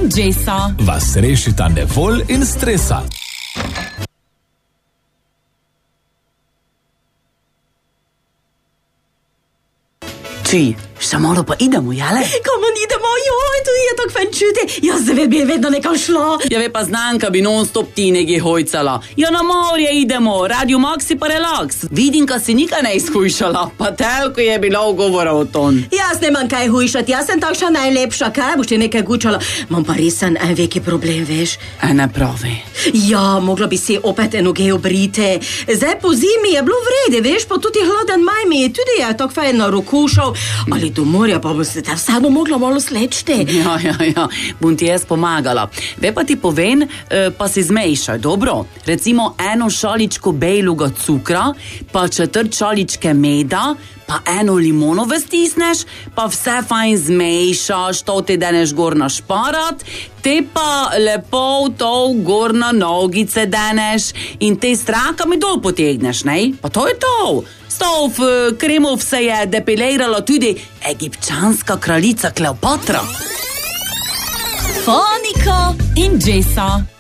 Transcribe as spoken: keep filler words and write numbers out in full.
in Jessa vas rešita nevolj in stresa. Či, še malo pa idemo, jale? Kam idemo? Joj, tu je tako fajn čuti. Jaz zdaj bi vedno nekam šla. Ja, ve pa Znanka bi non-stop ti negi hojcala. Ja, na morje idemo, radio Maxi pa relax. Vidim, ka si nikaj ne izhujšala, pa telko je bila ugovora o ton. Jaz nemam kaj hujšati, jaz sem takša najlepša, kaj boš ti nekaj gučala. Mam pa res en veki problem, veš. E, ne pravi. Ja, mogla bi si opet enoge obrite. Zdaj po zimi je bilo vrede, veš, pa tudi hladen maj mi je tudi je tako fajn narokušal. Ali do morja pa bo se ta vsado mogla malo slečti. Ja, ja, ja, bom ti jaz pomagala. Ve pa ti povem, pa si zmejšaj, dobro? Recimo eno šaličko bejluga cukra, pa četrt šaličke meda, pa eno limonove stisneš, pa vse fajn zmejšaš, to ti deneš gor na šparat, te pa lepo to gor na nogice deneš in te s trakami dol potegneš, ne? Pa to je to. S to v kremov se je depilirala tudi egipčanska kraljica Kleopatra. Fonika in Jessa.